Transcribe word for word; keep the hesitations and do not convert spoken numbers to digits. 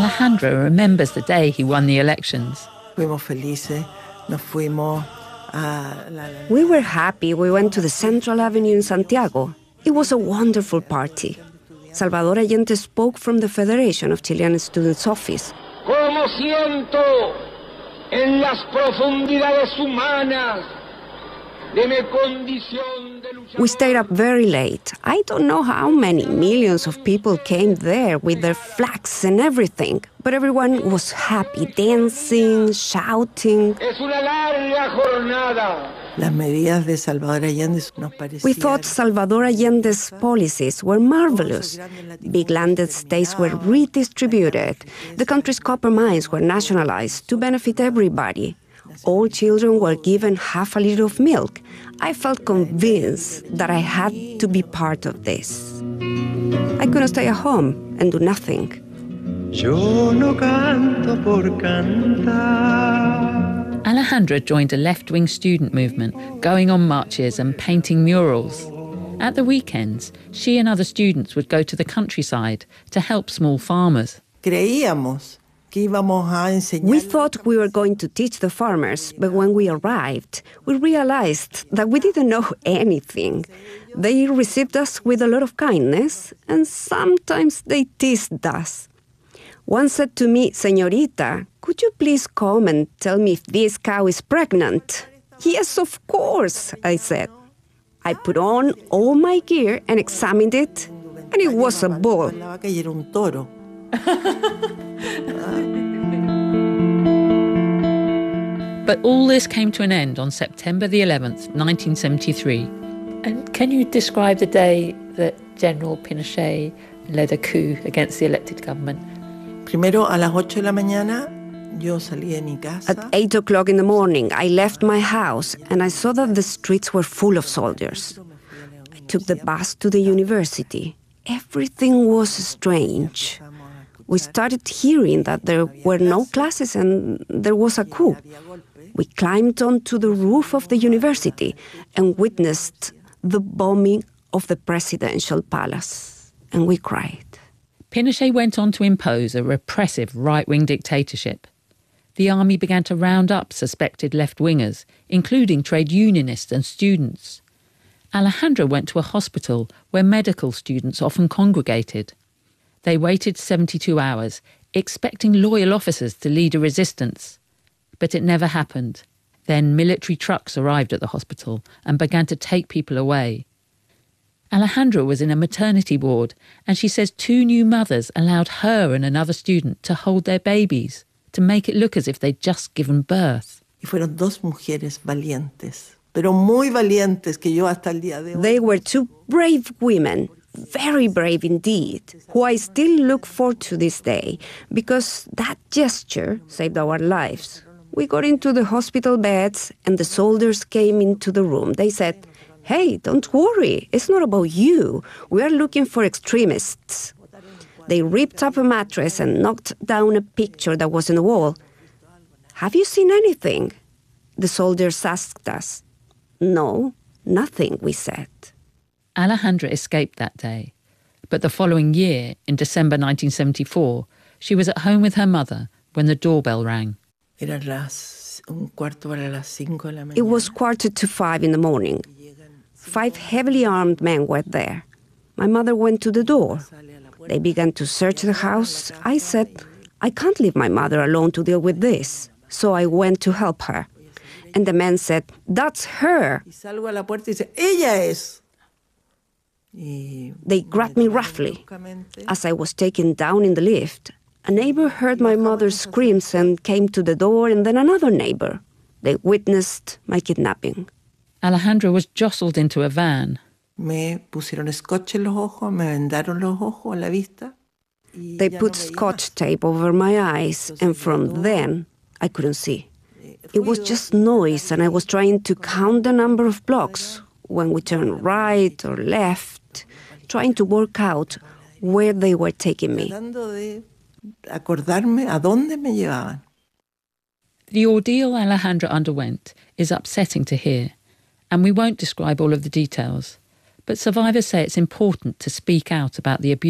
Alejandro remembers the day he won the elections. Fuimos felices, nos fuimos a la... We were happy. We went to the Central Avenue in Santiago. It was a wonderful party. Salvador Allende spoke from the Federation of Chilean Students' office. Como siento en las profundidades humanas de mi condición de luchador. We stayed up very late. I don't know how many millions of people came there with their flags and everything. But everyone was happy, dancing, shouting. Es una larga jornada. Las medidas de Salvador Allende nos parecían... We thought Salvador Allende's policies were marvelous. Big landed estates were redistributed. The country's copper mines were nationalized to benefit everybody. All children were given half a liter of milk. I felt convinced that I had to be part of this. I couldn't stay at home and do nothing. Yo no canto por cantar. Alejandra joined a left-wing student movement, going on marches and painting murals. At the weekends, she and other students would go to the countryside to help small farmers. Creíamos que íbamos a enseñar... We thought we were going to teach the farmers, but when we arrived, we realized that we didn't know anything. They received us with a lot of kindness, and sometimes they teased us. One said to me, "Señorita, could you please come and tell me if this cow is pregnant?" "Yes, of course," I said. I put on all my gear and examined it, and it was a bull. But all this came to an end on September the eleventh, nineteen seventy-three. And can you describe the day that General Pinochet led a coup against the elected government? Primero, a las ocho de la mañana, yo salí de mi casa. At eight o'clock in the morning, I left my house and I saw that the streets were full of soldiers. I took the bus to the university. Everything was strange. We started hearing that there were no classes and there was a coup. We climbed onto the roof of the university and witnessed the bombing of the presidential palace. And we cried. Pinochet went on to impose a repressive right-wing dictatorship. The army began to round up suspected left-wingers, including trade unionists and students. Alejandra went to a hospital where medical students often congregated. They waited seventy-two hours, expecting loyal officers to lead a resistance. But it never happened. Then military trucks arrived at the hospital and began to take people away. Alejandra was in a maternity ward, and she says two new mothers allowed her and another student to hold their babies, to make it look as if they'd just given birth. Y fueron dos mujeres valientes, pero muy valientes que yo hasta el día de hoy... They were two brave women, very brave indeed, who I still look forward to this day, because that gesture saved our lives. We got into the hospital beds, and the soldiers came into the room. They said, "Hey, don't worry, it's not about you. We are looking for extremists." They ripped up a mattress and knocked down a picture that was on the wall. "Have you seen anything?" The soldiers asked us. "No, nothing," we said. Alejandra escaped that day. But the following year, in December nineteen seventy-four, she was at home with her mother when the doorbell rang. Era las, un cuarto para las cinco de la mañana. It was quarter to five in the morning. Five heavily armed men were there. My mother went to the door. They began to search the house. I said, "I can't leave my mother alone to deal with this." So I went to help her. And the man said, "That's her." Y salgo a la puerta y dice, "Ella es." Y they grabbed me roughly. As I was taken down in the lift, a neighbor heard my mother's screams and came to the door, and then another neighbor. They witnessed my kidnapping. Alejandra was jostled into a van. Me pusieron scotch en los ojos, me vendaron los ojos, la vista. They put scotch tape over my eyes, and from then, I couldn't see. It was just noise, and I was trying to count the number of blocks when we turned right or left, trying to work out where they were taking me. Tratando de acordarme a dónde me llevaban. The ordeal Alejandra underwent is upsetting to hear, and we won't describe all of the details, but survivors say it's important to speak out about the abuse.